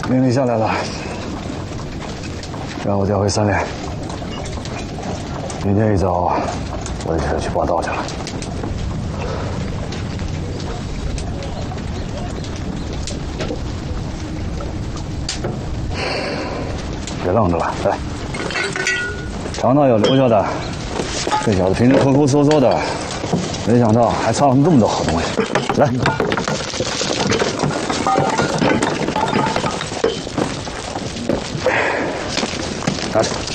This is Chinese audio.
命令下来了，让我调回3连。明天一早，我就去报道去了。别愣着了，来。常道要留下的，这小子平时抠抠搜搜的，没想到还藏了这么多好东西。来。 拿着。